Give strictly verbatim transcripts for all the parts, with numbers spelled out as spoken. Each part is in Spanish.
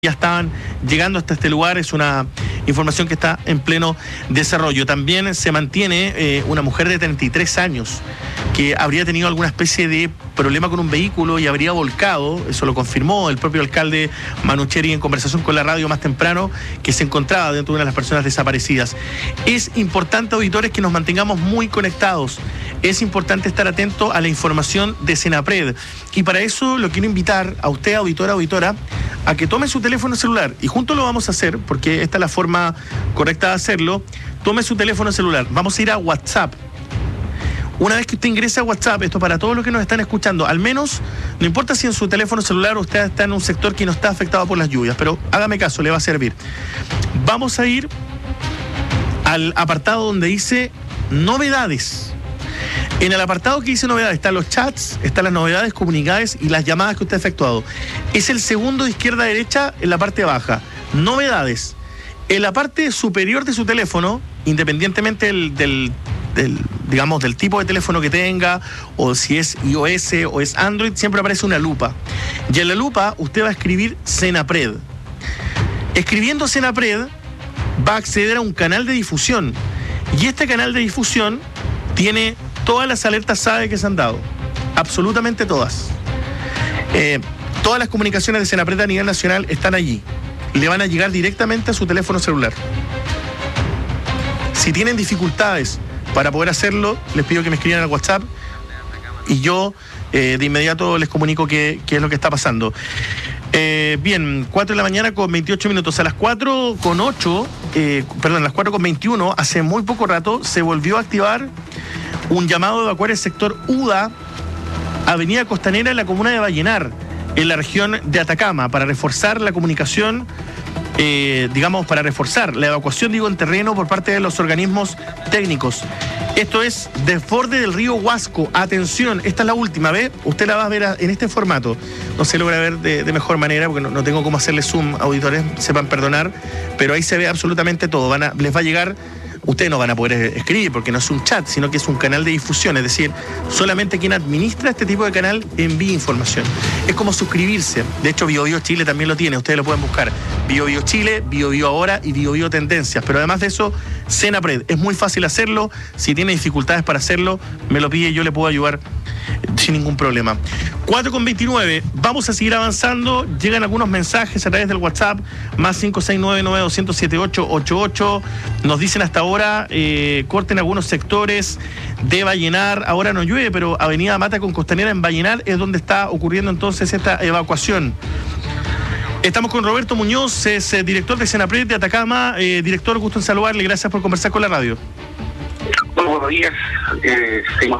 ya estaban llegando hasta este lugar. Es una información que está en pleno desarrollo. También se mantiene eh, una mujer de treinta y tres años que habría tenido alguna especie de problema con un vehículo y habría volcado. Eso lo confirmó el propio alcalde Manucheri en conversación con la radio más temprano, que se encontraba dentro de una de las personas desaparecidas. Es importante, auditores, que nos mantengamos muy conectados. Es importante estar atento a la información de Senapred. Y para eso lo quiero invitar a usted, auditora, auditora, a que tome su teléfono celular. Y juntos lo vamos a hacer, porque esta es la forma correcta de hacerlo. Tome su teléfono celular. Vamos a ir a WhatsApp. Una vez que usted ingrese a WhatsApp, esto para todos los que nos están escuchando, al menos, no importa si en su teléfono celular usted está en un sector que no está afectado por las lluvias, pero hágame caso, le va a servir. Vamos a ir al apartado donde dice novedades. En el apartado que dice novedades están los chats, están las novedades comunicadas y las llamadas que usted ha efectuado. Es el segundo de izquierda a derecha en la parte baja. Novedades. En la parte superior de su teléfono, independientemente del, del, del, digamos, del tipo de teléfono que tenga, o si es iOS o es Android, siempre aparece una lupa. Y en la lupa usted va a escribir Senapred. Escribiendo Senapred va a acceder a un canal de difusión. Y este canal de difusión tiene todas las alertas S A E que se han dado, absolutamente todas. Eh, todas las comunicaciones de Senapred a nivel nacional están allí. Le van a llegar directamente a su teléfono celular. Si tienen dificultades para poder hacerlo, les pido que me escriban al WhatsApp y yo eh, de inmediato les comunico qué, qué es lo que está pasando. Eh, bien, cuatro de la mañana con veintiocho minutos. A las cuatro con ocho, eh, perdón, a las cuatro con veintiuno, hace muy poco rato, se volvió a activar un llamado a evacuar el sector UDA, Avenida Costanera, en la comuna de Vallenar, en la región de Atacama, para reforzar la comunicación, eh, digamos, para reforzar la evacuación, digo, en terreno por parte de los organismos técnicos. Esto es desborde del río Huasco. Atención, esta es la última, ¿ve? Usted la va a ver a, en este formato. No se logra ver de, de mejor manera porque no, no tengo cómo hacerle zoom, auditores, sepan perdonar, pero ahí se ve absolutamente todo. Van a, les va a llegar. Ustedes no van a poder escribir porque no es un chat, sino que es un canal de difusión. Es decir, solamente quien administra este tipo de canal envía información. Es como suscribirse. De hecho, BioBio Chile también lo tiene. Ustedes lo pueden buscar. BioBio Chile, BioBio Ahora y BioBio Tendencias. Pero además de eso, Senapred. Es muy fácil hacerlo. Si tiene dificultades para hacerlo, me lo pide y yo le puedo ayudar sin ningún problema. cuatro con veintinueve. Vamos a seguir avanzando. Llegan algunos mensajes a través del WhatsApp. Más cinco seis nueve nueve dos cero siete ocho ocho ocho. Nos dicen hasta ahora. Ahora eh, corten algunos sectores de Vallenar. Ahora no llueve, pero Avenida Mata con Costanera en Vallenar es donde está ocurriendo entonces esta evacuación. Estamos con Roberto Muñoz, es eh, director de Senapred de Atacama. Eh, director, gusto en saludarle, gracias por conversar con la radio. Muy buenos días. Eh, sí.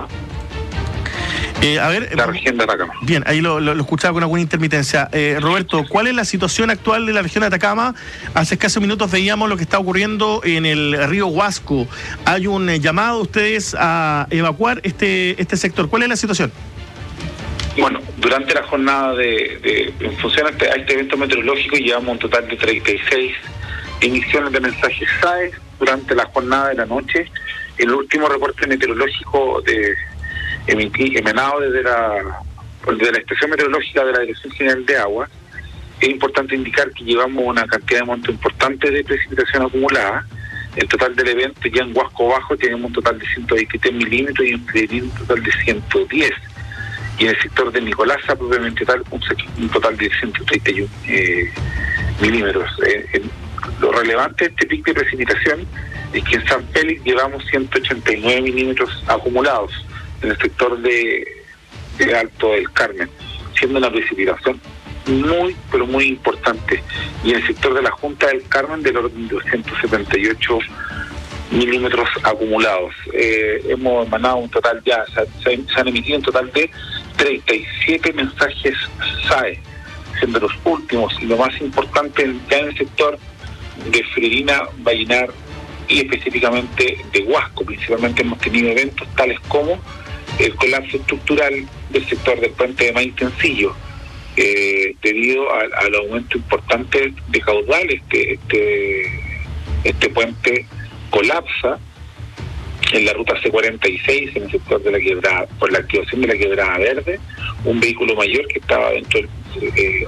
Eh, a ver, la región de Atacama. Bien, ahí lo, lo, lo escuchaba con alguna intermitencia. Eh, Roberto, ¿cuál es la situación actual de la región de Atacama? Hace escasos minutos veíamos lo que está ocurriendo en el río Huasco. Hay un eh, llamado a ustedes a evacuar este, este sector. ¿Cuál es la situación? Bueno, durante la jornada de, de en función a este, a este evento meteorológico llevamos un total de treinta y seis emisiones de mensajes S A E durante la jornada de la noche. El último reporte meteorológico de emanado desde la, desde la estación meteorológica de la Dirección General de Agua. Es importante indicar que llevamos una cantidad de monto importante de precipitación acumulada. El total del evento ya en Huasco Bajo tenemos un total de ciento veintitrés milímetros y en Pedrín un total de ciento diez. Y en el sector de Nicolasa, propiamente tal, un, un total de ciento treinta y uno eh, milímetros. Eh, eh, lo relevante de este pico de precipitación es que en San Félix llevamos ciento ochenta y nueve milímetros acumulados en el sector de, de Alto del Carmen, siendo una precipitación muy, pero muy importante. Y en el sector de la Junta del Carmen, del orden de doscientos setenta y ocho milímetros acumulados. Eh, hemos emanado un total ya, se, se, se han emitido un total de treinta y siete mensajes S A E, siendo los últimos y lo más importante ya en el sector de Freirina, Vallenar y específicamente de Huasco. Principalmente hemos tenido eventos tales como el colapso estructural del sector del puente de Maitencillo, eh, debido al, al aumento importante de caudal. Este, este, este puente colapsa en la ruta C cuarenta y seis, en el sector de la quebrada, por la activación de la quebrada verde. Un vehículo mayor que estaba dentro del, eh,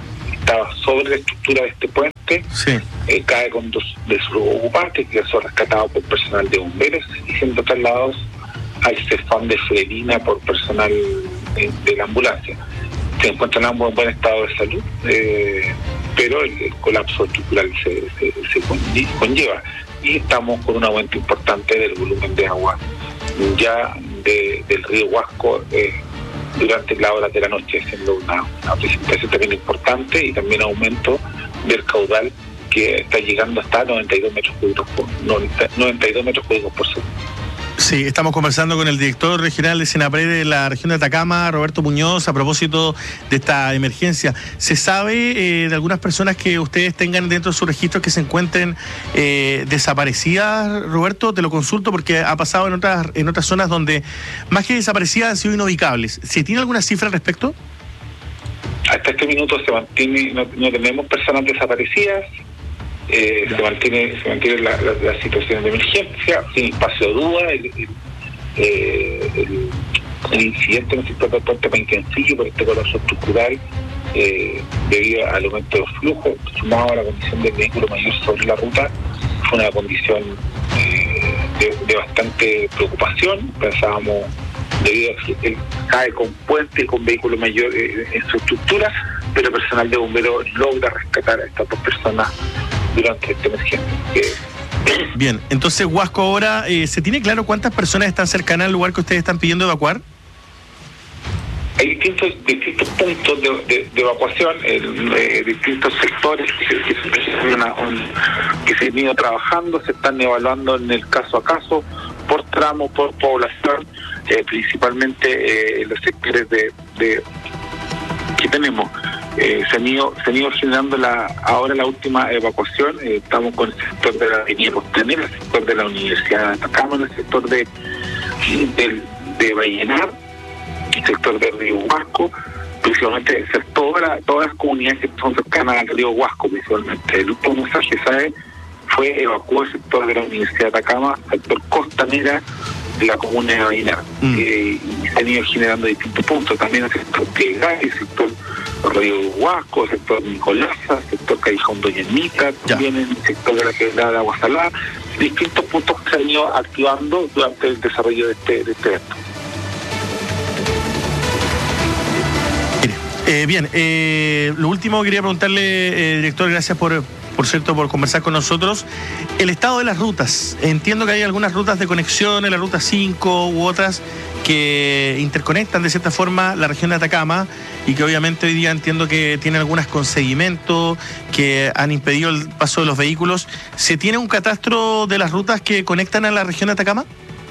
estaba sobre la estructura de este puente, sí. eh, cae con dos de sus ocupantes, que son rescatados por personal de bomberos y siendo trasladados al Cefam de Fredina por personal de, de la ambulancia. Se encuentran ambos en buen estado de salud, eh, pero el, el colapso estructural se, se, se conlleva y estamos con un aumento importante del volumen de agua ya de, del río Huasco eh, durante las horas de la noche, siendo una, una precipitación también importante y también aumento del caudal que está llegando hasta noventa y dos metros cúbicos por, noventa y dos metros cúbicos por segundo. Sí, estamos conversando con el director regional de Senapred de la región de Atacama, Roberto Muñoz, a propósito de esta emergencia. ¿Se sabe eh, de algunas personas que ustedes tengan dentro de sus registros que se encuentren eh, desaparecidas, Roberto? Te lo consulto porque ha pasado en otras en otras zonas donde más que desaparecidas han sido inubicables. ¿Se tiene alguna cifra al respecto? Hasta este minuto se mantiene, no, no tenemos personas desaparecidas. Eh, se mantiene se mantiene la, la, la situación de emergencia sin espacio de duda. El, el, eh, el, el incidente en el sector del puente Penquencillo por este colapso estructural eh, debido al aumento de los flujos sumado a la condición del vehículo mayor sobre la ruta fue una condición eh, de, de bastante preocupación. Pensábamos, debido a que él cae con puente y con vehículo mayor eh, en su estructura, pero el personal de bomberos logra rescatar a estas dos personas durante esta emergencia. Bien, entonces Huasco ahora, eh, ¿se tiene claro cuántas personas están cercanas al lugar que ustedes están pidiendo evacuar? Hay distintos distintos puntos de, de, de evacuación, en eh, distintos sectores que, que, se, una, un, que se han ido trabajando, se están evaluando en el caso a caso, por tramo, por población, eh, principalmente eh, en los sectores de, de que tenemos. Eh, se, han ido, se han ido generando la, ahora la última evacuación. Eh, estamos con el sector de la avenida Costanera, el sector de la Universidad de Atacama, el sector de de, de Vallenar, el sector de Río Huasco, principalmente todas la, todas las comunidades que son cercanas al Río Huasco, principalmente. El último mensaje, ¿sabe? Fue evacuar el sector de la Universidad de Atacama, el sector Costanera de la comuna de Vallenar. Mm. Eh, y se han ido generando distintos puntos, también el sector Tegal, el sector Río Huasco, el sector Nicolasa, el sector Callejón Doña Ermita, también el sector de la quebrada de Agua Salada, distintos puntos que se han ido activando durante el desarrollo de este, de este evento. Eh, bien, eh, lo último quería preguntarle, eh, director, gracias por, por cierto, por conversar con nosotros. El estado de las rutas. Entiendo que hay algunas rutas de conexión en la ruta cinco u otras que interconectan de cierta forma la región de Atacama y que obviamente hoy día entiendo que tienen algunas con seguimiento, que han impedido el paso de los vehículos. ¿Se tiene un catastro de las rutas que conectan a la región de Atacama?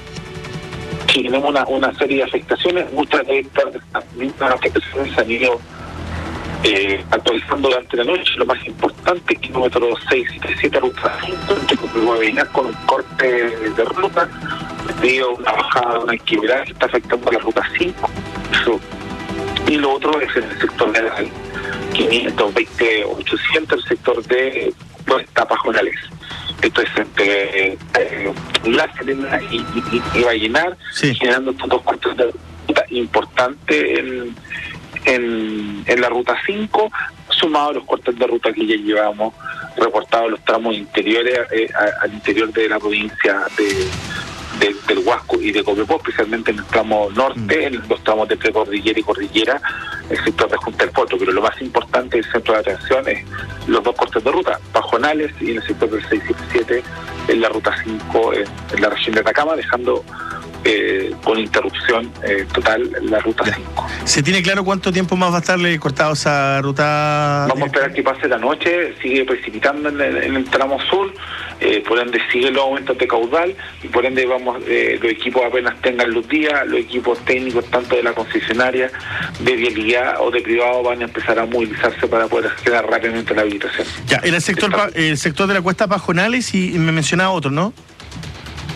Sí, tenemos una, una serie de afectaciones. Muchas de estas afectaciones se han ido eh, actualizando durante la noche. Lo más importante, kilómetro seis y siete, ruta cinco, que va a venir con un corte de ruta debido a una bajada, una quebrada que está afectando a la ruta cinco. Eso. Y lo otro es el sector de la quinientos veinte ochocientos, el sector de Puesta Pajonales. Esto es entre eh, La Serena y, y, y Vallenar, sí, generando estos dos cortes de ruta importantes en, en, en la ruta cinco, sumado a los cortes de ruta que ya llevamos reportados los tramos interiores eh, a, al interior de la provincia de, de del Huasco y de Copiapó, especialmente en el tramo norte, mm. en los tramos de precordillera y cordillera, el sector de Junta del Puerto. Pero lo más importante del centro de atención es los dos cortes de ruta, Pajonales y en el sector del seiscientos setenta y siete en la ruta cinco en, en la región de Atacama, dejando eh, con interrupción eh, total la ruta cinco. ¿Se tiene claro cuánto tiempo más va a estarle cortado esa ruta? Vamos a esperar que pase la noche, sigue precipitando en el, en el tramo sur, eh, por ende sigue los aumentos de caudal y por ende vamos eh, los equipos apenas tengan luz día, los equipos técnicos tanto de la concesionaria, de vialidad o de privado van a empezar a movilizarse para poder acceder rápidamente a la habilitación. Ya, en el sector, pa, el sector de la Cuesta Pajonales y, y me mencionaba otro, ¿no?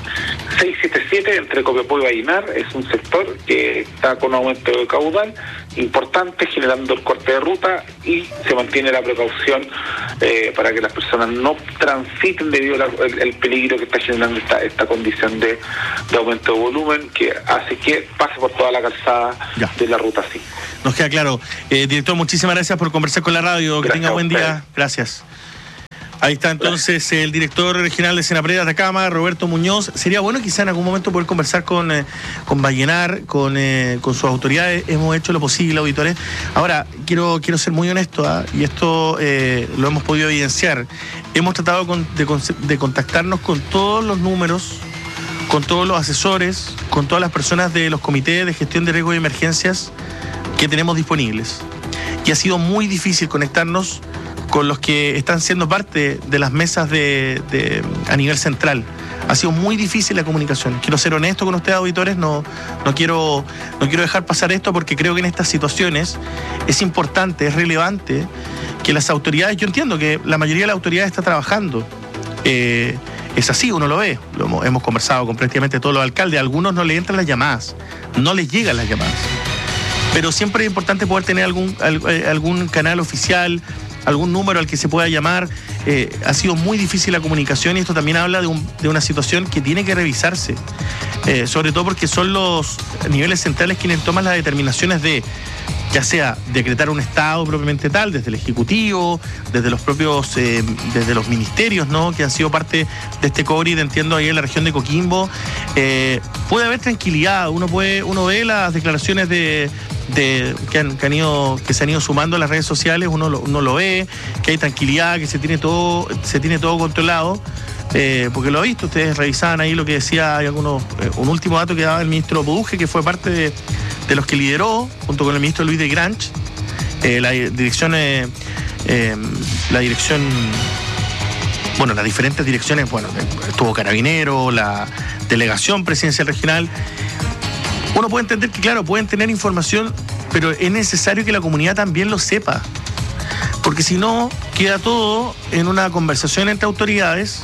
seiscientos setenta y siete entre Copiapó y Vallenar es un sector que está con aumento de caudal importantes, generando el corte de ruta, y se mantiene la precaución eh, para que las personas no transiten debido al peligro que está generando esta, esta condición de, de aumento de volumen que hace que pase por toda la calzada ya. de la ruta cinco. Nos queda claro. Eh, director, muchísimas gracias por conversar con la radio. Gracias, que tenga buen día. Gracias. Ahí está entonces el director regional de Senapred de Atacama, Roberto Muñoz. Sería bueno quizá en algún momento poder conversar con, eh, con Vallenar, con, eh, con sus autoridades. Hemos hecho lo posible, auditores. Ahora, quiero, quiero ser muy honesto, ¿eh? y esto eh, lo hemos podido evidenciar. Hemos tratado con, de, de contactarnos con todos los números, con todos los asesores, con todas las personas de los comités de gestión de riesgos y emergencias que tenemos disponibles. Y ha sido muy difícil conectarnos con los que están siendo parte de las mesas de, de a nivel central. Ha sido muy difícil la comunicación. Quiero ser honesto con ustedes, auditores, no, no, quiero, no quiero dejar pasar esto porque creo que en estas situaciones es importante, es relevante que las autoridades, yo entiendo que la mayoría de las autoridades está trabajando, eh, es así, uno lo ve, lo hemos, hemos conversado con prácticamente todos los alcaldes, a algunos no les entran las llamadas, no les llegan las llamadas, pero siempre es importante poder tener algún, algún canal oficial, algún número al que se pueda llamar. Eh, ha sido muy difícil la comunicación y esto también habla de, un, de una situación que tiene que revisarse, eh, sobre todo porque son los niveles centrales quienes toman las determinaciones de, ya sea decretar un estado propiamente tal, desde el Ejecutivo, desde los propios, eh, desde los ministerios, ¿no?, que han sido parte de este COVID, entiendo, ahí en la región de Coquimbo. Eh, puede haber tranquilidad, uno puede, uno ve las declaraciones de De, que, han, que, han ido, que se han ido sumando a las redes sociales, uno lo, uno lo ve, que hay tranquilidad, que se tiene todo, se tiene todo controlado, eh, porque lo he visto, ustedes revisaban ahí lo que decía, hay algunos, eh, un último dato que daba el ministro Buduje, que fue parte de, de los que lideró, junto con el ministro Luis de Granch, eh, la dirección, eh, eh, la dirección, bueno, las diferentes direcciones, bueno, estuvo Carabinero, la delegación presidencial regional. Uno puede entender que, claro, pueden tener información, pero es necesario que la comunidad también lo sepa. Porque si no, queda todo en una conversación entre autoridades.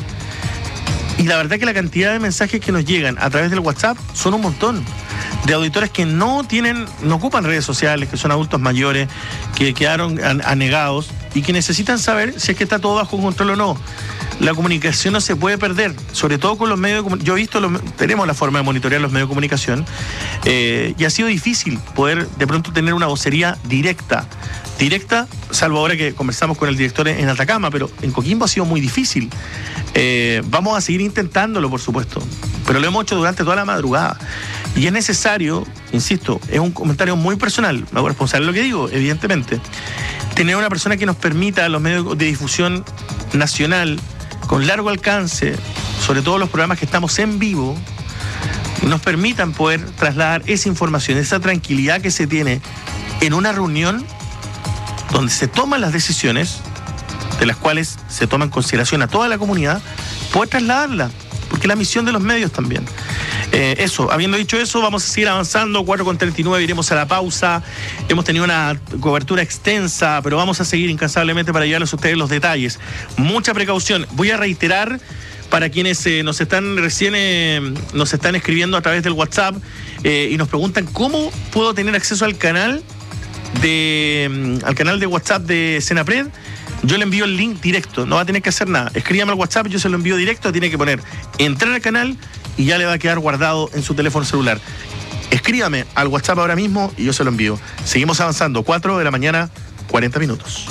Y la verdad que la cantidad de mensajes que nos llegan a través del WhatsApp son un montón. De auditores que no tienen, no ocupan redes sociales, que son adultos mayores, que quedaron anegados y que necesitan saber si es que está todo bajo control o no. La comunicación no se puede perder, sobre todo con los medios de comunicación. Yo he visto, los, tenemos la forma de monitorear los medios de comunicación, eh, y ha sido difícil poder de pronto tener una vocería directa, directa, salvo ahora que conversamos con el director en Atacama, pero en Coquimbo ha sido muy difícil. Eh, vamos a seguir intentándolo, por supuesto, pero lo hemos hecho durante toda la madrugada. Y es necesario, insisto, es un comentario muy personal, me hago responsable de lo que digo, evidentemente, tener una persona que nos permita a los medios de difusión nacional, con largo alcance, sobre todo los programas que estamos en vivo, nos permitan poder trasladar esa información, esa tranquilidad que se tiene en una reunión donde se toman las decisiones, de las cuales se toma en consideración a toda la comunidad, poder trasladarla, porque es la misión de los medios también. Eh, eso, habiendo dicho eso, vamos a seguir avanzando, cuatro con treinta y nueve, iremos a la pausa. Hemos tenido una cobertura extensa, pero vamos a seguir incansablemente para llevarles a ustedes los detalles. Mucha precaución. Voy a reiterar para quienes eh, nos están recién eh, nos están escribiendo a través del WhatsApp eh, y nos preguntan cómo puedo tener acceso al canal de al canal de WhatsApp de Senapred. Yo le envío el link directo, no va a tener que hacer nada. Escríbame al WhatsApp, yo se lo envío directo, tiene que poner entrar al canal y ya le va a quedar guardado en su teléfono celular. Escríbame al WhatsApp ahora mismo y yo se lo envío. Seguimos avanzando, cuatro de la mañana, cuarenta minutos.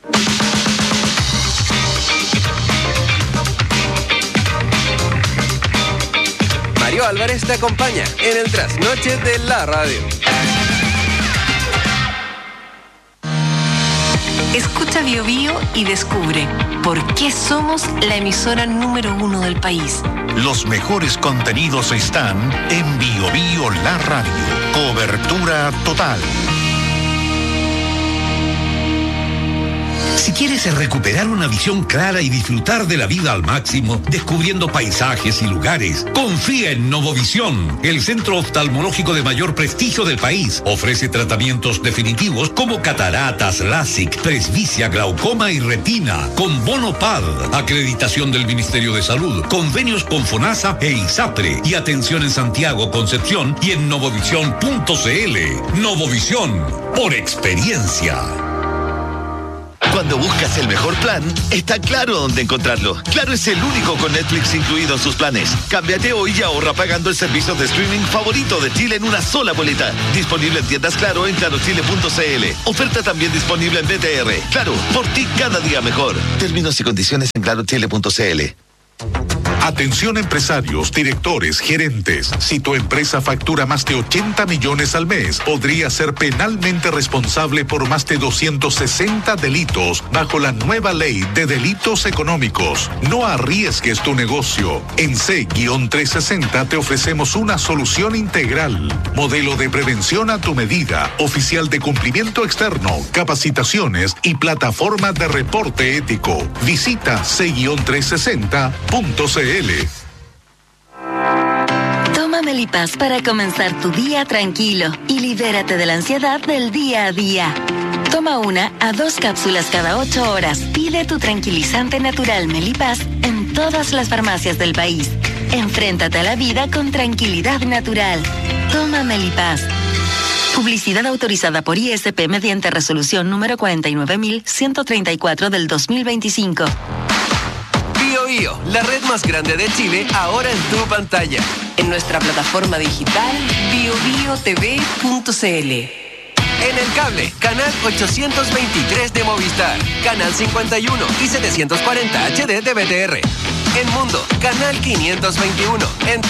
Mario Álvarez te acompaña en el trasnoche de la radio. Escucha Bio Bio y descubre por qué somos la emisora número uno del país. Los mejores contenidos están en Bio Bio La Radio. Cobertura total. Si quieres ¿Quieres recuperar una visión clara y disfrutar de la vida al máximo, descubriendo paisajes y lugares? Confía en Novovisión, el centro oftalmológico de mayor prestigio del país. Ofrece tratamientos definitivos como cataratas, LASIK, presbicia, glaucoma y retina, con bono P A D, acreditación del Ministerio de Salud, convenios con FONASA e ISAPRE, y atención en Santiago, Concepción y en novovisión punto c l. Novovisión, por experiencia. Cuando buscas el mejor plan, está Claro dónde encontrarlo. Claro es el único con Netflix incluido en sus planes. Cámbiate hoy y ahorra pagando el servicio de streaming favorito de Chile en una sola boleta. Disponible en tiendas Claro en claro chile punto c l. Oferta también disponible en B T R. Claro, por ti cada día mejor. Términos y condiciones en claro chile punto c l. Atención empresarios, directores, gerentes. Si tu empresa factura más de ochenta millones al mes, podría ser penalmente responsable por más de doscientos sesenta delitos bajo la nueva ley de delitos económicos. No arriesgues tu negocio. En C trescientos sesenta te ofrecemos una solución integral. Modelo de prevención a tu medida, oficial de cumplimiento externo, capacitaciones y plataforma de reporte ético. Visita C trescientos sesenta punto c l. Toma Melipaz para comenzar tu día tranquilo y libérate de la ansiedad del día a día. Toma una a dos cápsulas cada ocho horas. Pide tu tranquilizante natural Melipaz en todas las farmacias del país. Enfréntate a la vida con tranquilidad natural. Toma Melipaz. Publicidad autorizada por I S P mediante resolución número cuarenta y nueve mil ciento treinta y cuatro del dos mil veinticinco. Bio Bio, la red más grande de Chile, ahora en tu pantalla. En nuestra plataforma digital bio bio t v punto c l. En el cable, canal ochocientos veintitrés de Movistar, canal cincuenta y uno y setecientos cuarenta H D de B T R. En Mundo, canal quinientos veintiuno. En